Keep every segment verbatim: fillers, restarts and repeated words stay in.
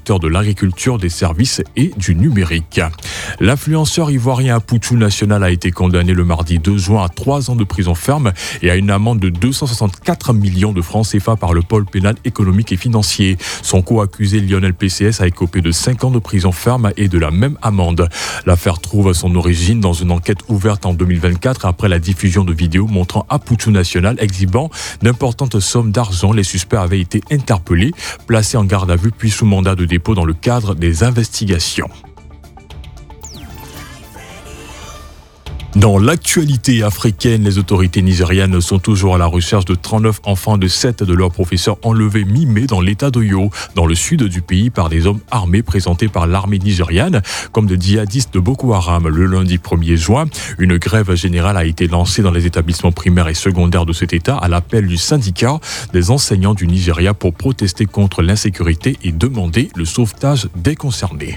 secteurs de l'agriculture, des services et du numérique. L'influenceur ivoirien Apoutou National a été condamné le mardi deux juin à trois ans de prison ferme et à une amende de deux cent soixante-quatre millions de francs C F A par le pôle pénal économique et financier. Son co-accusé Lionel P C S a écopé de cinq ans de prison ferme et de la même amende. L'affaire trouve son origine dans une enquête ouverte en deux mille vingt-quatre après la diffusion de vidéos montrant Apoutou National exhibant d'importantes sommes d'argent. Les suspects avaient été interpellés, placés en garde à vue puis sous mandat de dépôt dans le cadre des investigations. Dans l'actualité africaine, les autorités nigérianes sont toujours à la recherche de trente-neuf enfants de sept de leurs professeurs enlevés mi-mai dans l'état d'Oyo, dans le sud du pays, par des hommes armés présentés par l'armée nigériane comme des djihadistes de Boko Haram. Le lundi premier juin, une grève générale a été lancée dans les établissements primaires et secondaires de cet état à l'appel du syndicat des enseignants du Nigeria pour protester contre l'insécurité et demander le sauvetage des concernés.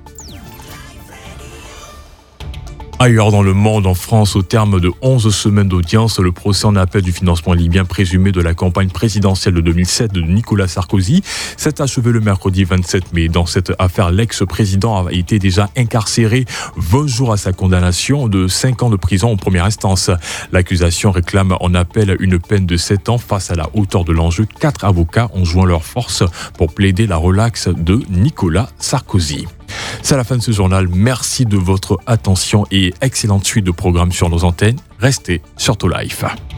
Ailleurs dans le monde, en France, au terme de onze semaines d'audience, le procès en appel du financement libyen présumé de la campagne présidentielle de deux mille sept de Nicolas Sarkozy s'est achevé le mercredi vingt-sept mai. Dans cette affaire, l'ex-président a été déjà incarcéré vingt jours à sa condamnation de cinq ans de prison en première instance. L'accusation réclame en appel une peine de sept ans. Face à la hauteur de l'enjeu, quatre avocats ont joint leurs forces pour plaider la relaxe de Nicolas Sarkozy. C'est la fin de ce journal. Merci de votre attention et excellente suite de programmes sur nos antennes. Restez sur ToLife.